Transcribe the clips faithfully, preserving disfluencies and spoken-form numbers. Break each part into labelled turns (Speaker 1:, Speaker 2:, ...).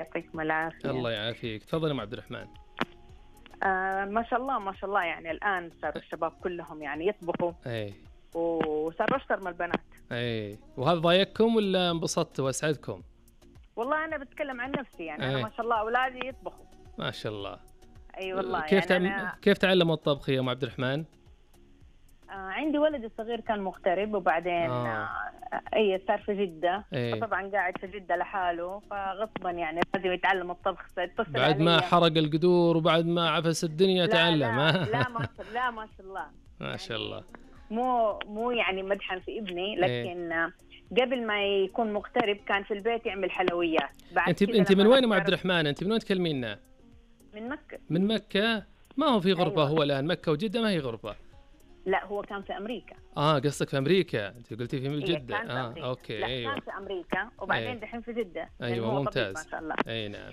Speaker 1: يعطيكم العافية.
Speaker 2: الله يعافيك. تفضل ام عبد الرحمن.
Speaker 1: آه ما شاء الله ما شاء الله، يعني الآن صار الشباب كلهم يعني يطبخوا.
Speaker 2: اي.
Speaker 1: وصار أشطر من البنات.
Speaker 2: اي. وهذا ضايقكم ولا انبسطت واسعدكم؟
Speaker 1: والله أنا بتكلم عن نفسي يعني
Speaker 2: أي.
Speaker 1: أنا ما شاء الله أولادي يطبخوا.
Speaker 2: ما شاء الله.
Speaker 1: أي أيوة والله.
Speaker 2: كيف
Speaker 1: يعني
Speaker 2: تعم...
Speaker 1: أنا...
Speaker 2: كيف تعلموا الطبخ يا ام عبد الرحمن؟
Speaker 1: آه عندي ولد الصغير كان مغترب وبعدين آه. آه اي صار في جدة.
Speaker 2: أي.
Speaker 1: فطبعا قاعد في جدة لحاله فغصبا يعني لازم يتعلم الطبخ.
Speaker 2: بعد ما حرق القدور وبعد ما عفس الدنيا
Speaker 1: لا
Speaker 2: تعلم.
Speaker 1: لا لا ما لا ما شاء الله.
Speaker 2: ما شاء الله.
Speaker 1: يعني مو مو يعني مدحا في ابني لكن أي. قبل ما يكون مغترب كان في البيت يعمل حلويات.
Speaker 2: انت انت من وين ام عبد الرحمن؟ انت من وين تكلمينا؟
Speaker 1: من مكة.
Speaker 2: من مكة؟ ما هو في غربة.
Speaker 1: أيوة.
Speaker 2: هو الآن مكة وجدة ما هي غربة.
Speaker 1: لا هو كان في أمريكا.
Speaker 2: اه قصدك في أمريكا، أنت قلتي في
Speaker 1: إيه
Speaker 2: جدة.
Speaker 1: كان في
Speaker 2: اه
Speaker 1: أمريكا.
Speaker 2: أوكي.
Speaker 1: لا
Speaker 2: أيوة.
Speaker 1: كان في أمريكا وبعدين دحين في جدة.
Speaker 2: أيوة ممتاز.
Speaker 1: ما شاء الله.
Speaker 2: أي نعم.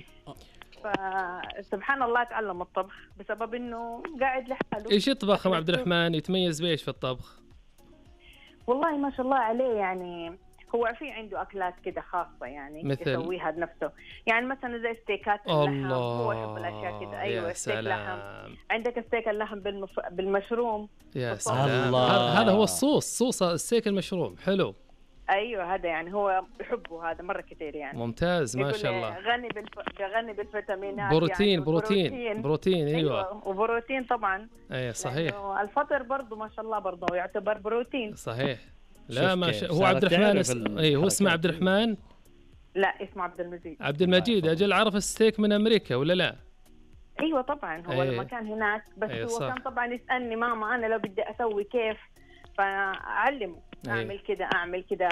Speaker 1: فسبحان الله تعلم الطبخ بسبب إنه قاعد لحاله.
Speaker 2: إيش يطبخ أم عبد الرحمن؟ يتميز بإيش في الطبخ؟
Speaker 1: والله ما شاء الله عليه، يعني هو في عنده أكلات كده خاصة يعني
Speaker 2: مثل؟
Speaker 1: يسويها بنفسه. يعني مثلا زي ستيكات اللحم. هو يحب الأشياء كده. أيوة ستيك لحم. عندك ستيك اللحم بالمف... بالمشروم.
Speaker 2: يا سلام. هذا هو الصوص، صوص الستيك المشروم. حلو.
Speaker 1: ايوه هذا يعني هو بيحبه هذا مره كثير يعني.
Speaker 2: ممتاز ما شاء الله.
Speaker 1: غني بالف... غني بالفيتامينات.
Speaker 2: بروتين
Speaker 1: يعني
Speaker 2: بروتين
Speaker 1: بروتين,
Speaker 2: بروتين ايوه.
Speaker 1: ايوه وبروتين طبعا.
Speaker 2: اي صحيح.
Speaker 1: الفطر برضه ما شاء الله برضه يعتبر بروتين.
Speaker 2: صحيح. لا ما شاء هو عبد الرحمن اس... اي هو اسمه عبد الرحمن.
Speaker 1: لا اسمه عبد المجيد.
Speaker 2: عبد المجيد. اجل عرف الستيك من امريكا ولا لا؟
Speaker 1: ايوه طبعا هو
Speaker 2: أيه.
Speaker 1: لما كان هناك بس
Speaker 2: أيه
Speaker 1: هو
Speaker 2: صح.
Speaker 1: كان طبعا يسالني ماما انا لو بدي اسوي كيف فاعلمه.
Speaker 2: أيه.
Speaker 1: اعمل كده اعمل كده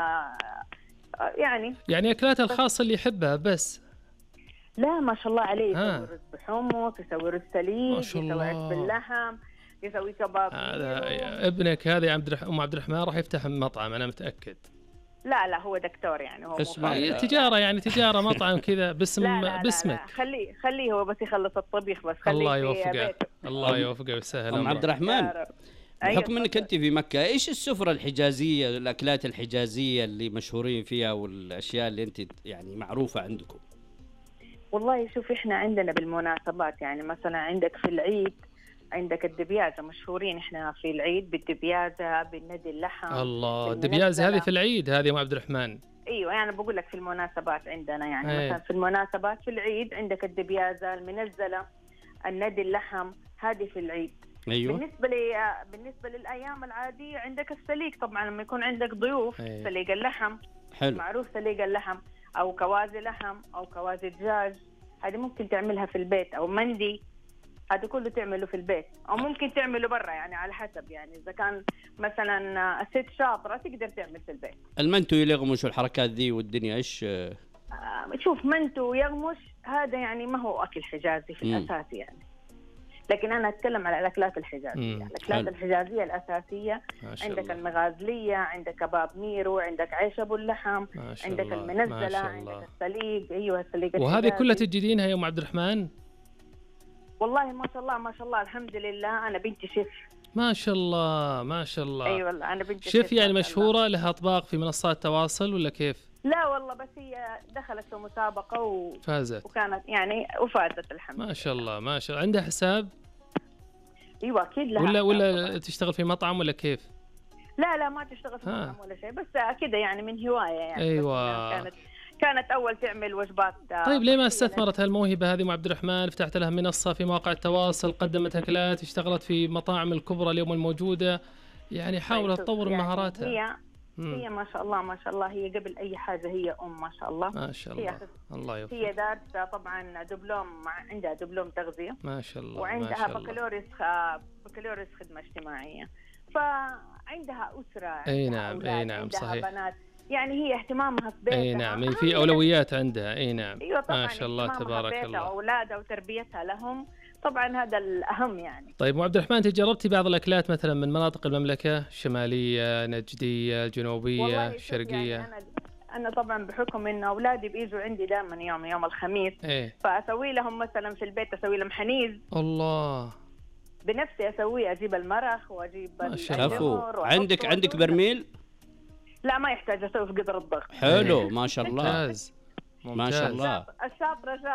Speaker 1: يعني
Speaker 2: يعني اكلات الخاصه اللي يحبها بس.
Speaker 1: لا ما شاء الله عليه. يسوي رز بحمص، يسوي رز سليق، يسوي عيش باللحم، يسوي كباب.
Speaker 2: هذا ابنك هذا عبد الرحمن ام عبد الرحمن راح يفتح مطعم انا متاكد.
Speaker 1: لا لا هو دكتور يعني هو
Speaker 2: مو تجاره يعني تجاره مطعم كذا باسم
Speaker 1: لا لا
Speaker 2: باسمك.
Speaker 1: لا لا. خليه خليه هو بس يخلص الطبيخ بس. خليه
Speaker 2: الله يوفقه. الله يوفقه ويسهل.
Speaker 3: ام عبد الرحمن بحكم انك انت في مكه، ايش السفره الحجازيه الاكلات الحجازيه اللي مشهورين فيها والاشياء اللي انت يعني معروفه عندكم؟
Speaker 1: والله شوف احنا عندنا بالمناسبات يعني مثلا عندك في العيد عندك الدبيازة مشهورين احنا في العيد بالدبيازة بالندي اللحم.
Speaker 2: الله الدبيازة هذه في العيد هذه ام عبد الرحمن.
Speaker 1: ايوه يعني بقول لك في المناسبات عندنا يعني
Speaker 2: أيه.
Speaker 1: مثلا في المناسبات في العيد عندك الدبيازة المنزلة الندي اللحم هذه في العيد.
Speaker 3: ايوه.
Speaker 1: بالنسبة لي بالنسبة للأيام العادية عندك السليق طبعا لما يكون عندك ضيوف.
Speaker 2: أيه.
Speaker 1: سليق اللحم.
Speaker 3: حلو.
Speaker 1: معروف سليق اللحم أو كوازي لحم أو كوازي دجاج هذه ممكن تعملها في البيت أو مندي هذا كله تعمله في البيت أو ممكن تعمله برا يعني على حسب يعني إذا كان مثلا ست شاطرة تقدر تعمل في البيت.
Speaker 3: المنتو يلغمش والحركات ذي والدنيا إيش؟
Speaker 1: آه شوف منتو يغمش هذا يعني ما هو أكل حجازي في م. الأساس يعني. لكن أنا أتكلم على الأكلات الحجازية. الأكلات الحجازية الأساسية عندك الله. المغازلية عندك كباب ميرو عندك عيش أبو اللحم عندك الله. المنزلة عندك السليق. أيوة السليق
Speaker 2: وهذه كلها تجدينها يا أم عبد الرحمن؟
Speaker 1: والله ما شاء الله ما شاء الله الحمد لله أنا بنتي شيف.
Speaker 2: ما شاء الله ما شاء الله.
Speaker 1: أيوة والله أنا بنتي
Speaker 2: شيف يعني مشهورة لها أطباق في منصات التواصل ولا كيف؟
Speaker 1: لا والله بس هي دخلت في مسابقة
Speaker 2: وفازت
Speaker 1: وكانت يعني وفازت الحمد لله.
Speaker 2: ما شاء الله ما شاء الله. عندها حساب؟
Speaker 1: ايوه اكيد لها
Speaker 2: ولا ولا طبعا. تشتغل في مطعم ولا كيف؟
Speaker 1: لا لا ما تشتغل في مطعم ولا شيء بس كذا يعني من هوايه يعني.
Speaker 2: ايوه
Speaker 1: كانت كانت اول تعمل وجبات.
Speaker 2: طيب ليه ما استثمرت هالموهبه هذه ام عبد الرحمن؟ فتحت لها منصه في مواقع التواصل قدمت اكلات اشتغلت في مطاعم الكبرى اليوم الموجوده يعني حاولت تطور
Speaker 1: يعني
Speaker 2: مهاراتها.
Speaker 1: هي مم. هي ما شاء الله ما شاء الله هي قبل اي حاجه هي ام ما شاء الله.
Speaker 2: ما شاء الله. الله يوفقها.
Speaker 1: هي دارسه طبعا دبلوم عندها دبلوم تغذيه.
Speaker 2: ما شاء الله.
Speaker 1: وعندها بكالوريوس بكالوريوس خدمه اجتماعيه فعندها اسره.
Speaker 2: اي نعم اي نعم
Speaker 1: عندها
Speaker 2: صحيح.
Speaker 1: بنات يعني هي اهتمامها في بيتها.
Speaker 2: اي نعم في اولويات عندها. اي نعم.
Speaker 1: أيوة طبعا
Speaker 2: ما شاء الله تبارك الله.
Speaker 1: اولادها وتربيتها لهم طبعا هذا الأهم يعني.
Speaker 2: طيب عبد الرحمن أنت جربتي بعض الأكلات مثلا من مناطق المملكة الشمالية نجدية الجنوبية الشرقية؟
Speaker 1: يعني أنا أنا طبعا بحكم إن أولادي بيجوا عندي دائما يوم يوم الخميس.
Speaker 2: إيه؟
Speaker 1: فأسوي لهم مثلا في البيت أسوي لهم حنيذ.
Speaker 2: الله.
Speaker 1: بنفسي أسويه أجيب المرخ وأجيب
Speaker 3: الجمر. عندك عندك برميل؟
Speaker 1: لا ما يحتاج أسوي في قدر الضغط.
Speaker 3: حلو ما شاء الله.
Speaker 2: ممتاز.
Speaker 3: ما شاء الله.
Speaker 1: الشاطرة